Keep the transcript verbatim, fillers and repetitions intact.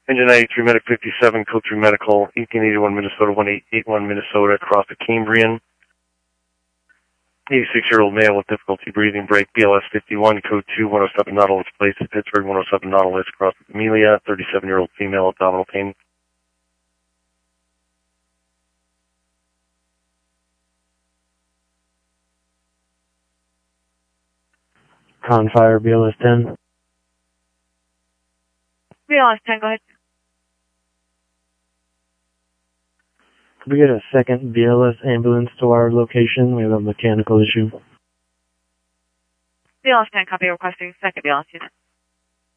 Engine ninety-three, Medic fifty-seven, code three Medical, eighteen eighty-one Minnesota, one eight eight one Minnesota, across the Cambrian. eighty-six-year-old male with difficulty breathing, brake, B L S fifty-one, code two, one oh seven Nautilus, place at Pittsburgh, one oh seven Nautilus, across the Amelia, thirty-seven-year-old female, abdominal pain. On fire, B L S ten. B L S ten, go ahead. Could we get a second B L S ambulance to our location? We have a mechanical issue. B L S ten, copy, requesting second B L S unit.